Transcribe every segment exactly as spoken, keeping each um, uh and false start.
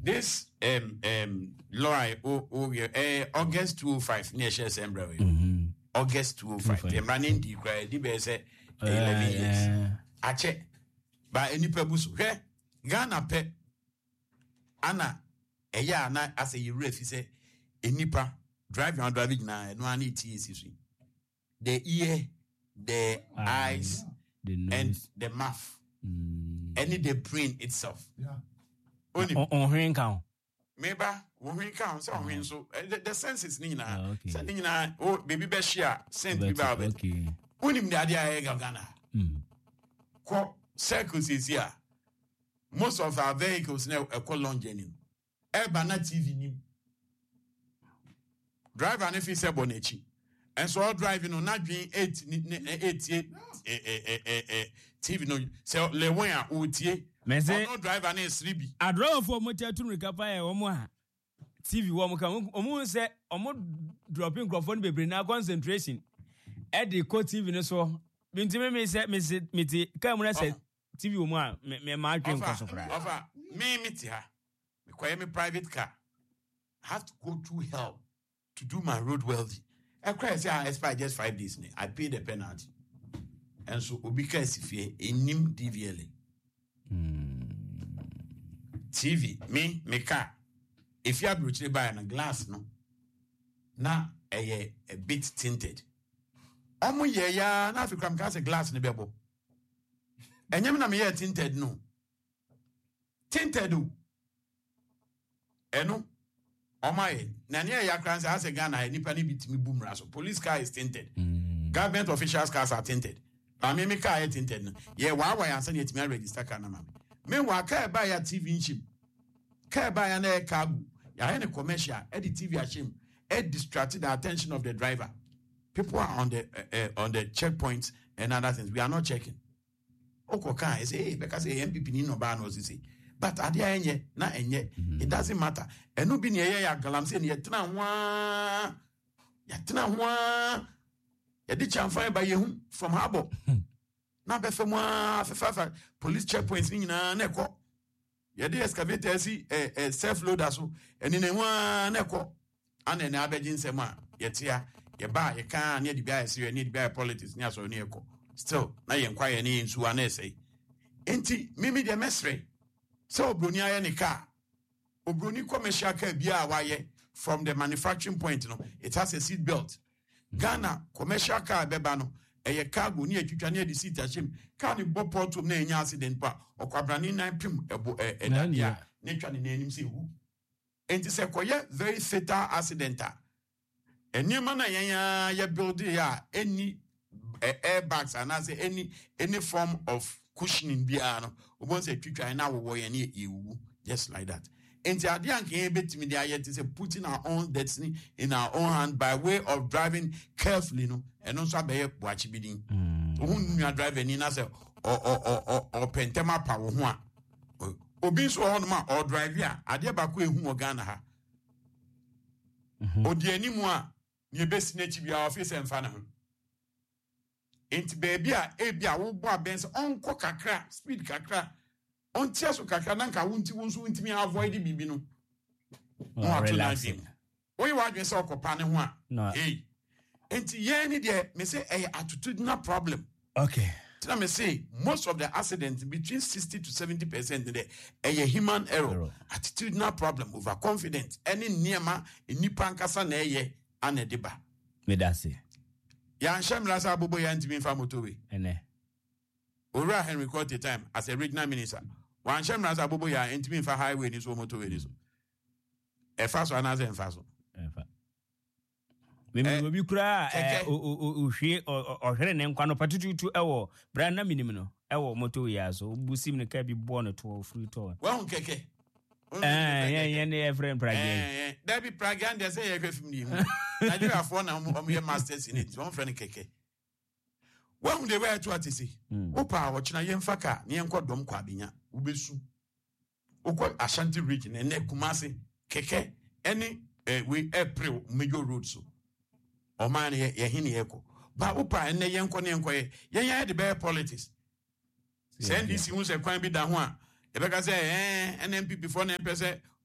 this um um law oh oh uh, August two oh five near December. August two oh five. The running the cry the be say eleven years. Ache by any pebusu. He Ghana pe ana eya na as a ref say enipa driving and driving na no ani T C C. The ear, the ah, eyes, the and the mouth, mm. and the brain itself. Yeah. Only on hearing count. Maybe on hearing count. So when so the, the senses nina. So nina oh baby be share send me about it. Okay. Only the idea Ghana. Hmm. Ko circles is here. Most of our vehicles now are called long journey. Ebana T V ni. Driver and if he say bonechi. And so all driving on not being eight eight eight T V no so le one a otie no driver na three B I draw for motor to recover e omo ha T V wo mo kan omo say omo dropping microphone bebre na concentration e dey co T V no so binti me say me say me ti kan mo say T V wo mo a me ma adwen ko so fra over me me ti ha me kwai me private car I have to go through hell to do my road welding. I cry say I expire just five days. I pay the penalty. And so Obika is fear a nim D V L. Mm. T V, me, me car. If you are brutally buying a glass, no. Na a, a bit tinted. Omo ye ya na fi kram ka se glass ne bebo. Enyem na me ye tinted no. Tinted o. Eno Omaye, Nania Yakran has a gun, I nipa ni bitimi boom raso. Police car is tinted. Mm. Government officials' cars are tinted. But me car is tinted. Yeah, why why answer yet me register car na mami. Meanwhile, car buy a T V in chip. Car buy an air cargo. Ya any commercial, edit T V ashim. Ed distracted the attention of the driver. People are on the uh, uh, on the checkpoints and other things. We are not checking. Oko car is hey because a M P P ni no ban was say. But adia enye na enye mm-hmm. It doesn't matter. Enu bi ne ye ya galamse ne yetena hwa yetena hwa ye di chamfan ba yehu from harbor na be fam afafa police checkpoints ni na na ekọ ye di excavator si eh, eh, self loader so eni ne hwa na ekọ ana na abegin nsem a yetia ye ba ye kan na di bia ese ne di bia politics ni aso ne ekọ still na ye nkwa ye ne nsu ana ese enti mimi de mesre so obroni aye ne car obroni commercial car bia waye from the manufacturing point no it has a seat belt. Mm-hmm. Ghana commercial car beba no eye cargo ni atwitwa ne di seat achim car ni bo portum na enya accident pa okwabrani nan pim ebo e dadia ne twa ne nanim se hu enti se koye very fatal accident a enima na yenya ye build ya any airbags and as any any form of cushioning bia no obon se twitwa na wo ye ne ewu just like that. Enti ade anke betimi dia yet is putting our own destiny in our own hand by way of driving carefully no eno so abaye boachi bidin ohun nua driver ni na se o o o o pentema pa wo ho a obi so ho no ma o drive a ade ba ko ehu o Ghana ha odi animu a ne besi na chi bia office emfa na ho enti baby a e bia wo bo aben se onko kakra speed kakra on tiaso kakra na nka wunti wonso wuntimi avoid bibi no no relaxing we wa dwen se okopa ne ho a hey enti ye ni de me say eh attitudinal problem. Okay, tell me say most of the accidents between sixty to seventy percent there a human error, error. Attitudinal problem, overconfidence, any niema enipa nkasa na eye anedeba me da say ya nshem rasa abobo ya ntimi fa motorway ene Ora Henry called the time as a regional minister. One shem rasa abobo ya ntimi fa highway ni so motorway ni so e fa so anaze enfa so e fa me me bi kura eh o o hwe o hwere ne nkwa no patututu ewo brand na minim no ewo motorway aso busim ne ka bi bo no to free to wa hun keke eh yeah yeah ne friend prague eh there be prague and they say e hwe fim ni mu Nigeria for na o me masters in it one friend keke when they were to atisi opa ochina yemfa ka ne enko dom kwa binya ubesu okọ Ashanti region ene Kumasi keke any eh, we April major road so o man ye ye hini eko ba opa ene yenko ne enko ye yen the bear politics send this hu se kwan bi da ho a e be ka say eh N P P for na pese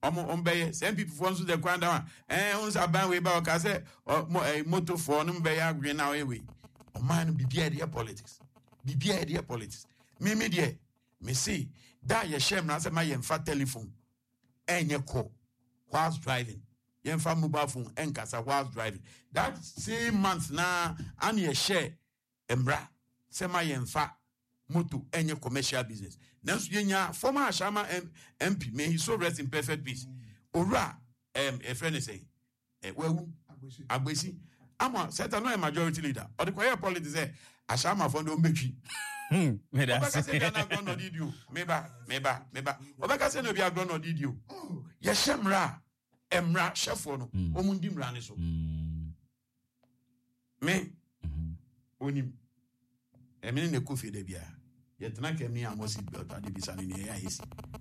omo ombeye some people for nso the kwan down eh unsa ban we ba o ka say motor for no mbeye agwe na we o man bibia dey politics bibia dey politics me me dey me see that ye shame na say my yemfa telephone enye call whilst driving yemfa mobile phone enkasa whilst driving that same month na an ye share embra say my yemfa motor enye commercial business now yenya former Ashama M P may he so rest in perfect peace ora um a friend is saying eh wewu agbesi ama set no a majority leader or the choir politics say Ashama for no metri hmm me da say na go no did you meba meba meba obeka say no be agro no did you ye shemra emra chefo no omundi mra ne so me onim emini ne kofi de bia yetna kemi amosi belt ade bisa ne ya hisi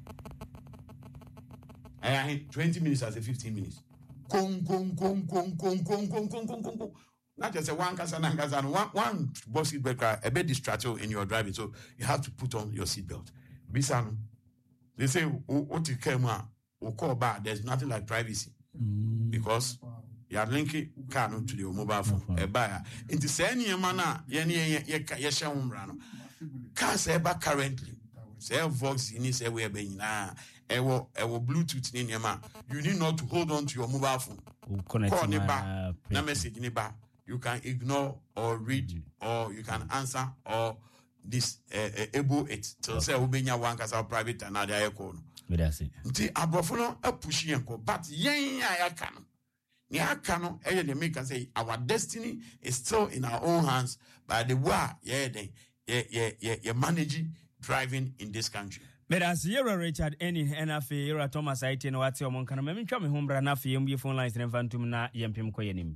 aya twenty minutes as a fifteen minutes kon kon kon kon kon kon kon kon kon kon not just a one kasa na kasa one one boss seat belt a bit distracted in your driving, so you have to put on your seat belt. Bisa no they say what you came or call back, there's nothing like privacy because you are linking car to the mobile phone a buyer into saying mana yeni ye sham rano car say back currently say vox in this way being na ewo ewo bluetooth in your man you need not to hold on to your mobile phone call neighbor na message neighbor you can ignore or read or you can answer or this uh, able it to say obenya one kasa private and other call me da say nti abrofo no apush yenko but yen ya aka no ne aka no eh dey make say our destiny is still in our own hands by the way yeah then yeah yeah yeah manage driving in this country. Medas Yero Richard any N F A Yero Thomas I ten what your monk can me twa me home bra na fe yem phone lines phantom na yempem koyenim.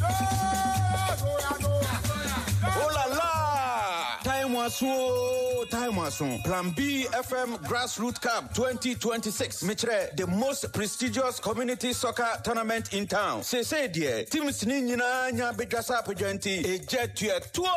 Oh la la! Time was so time was so. Plan B F M Grassroots Cup twenty twenty-six. Mitre the most prestigious community soccer tournament in town. Say say dear, teams ni nyina nya bedwasa apejenti e jet to tour.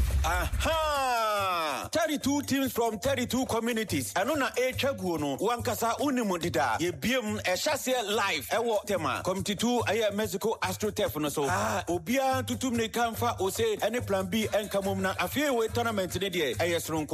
Aha! thirty-two teams from thirty-two communities. Anona e chagu no wankasa unimodida. Ye biem e chase live. Ewo tema. Committee two aye Mexico AstroTurf no so. Ah, obia tutum ne kamfa o say any plan B enkamum na afie we tournament ne de. Aye sronko.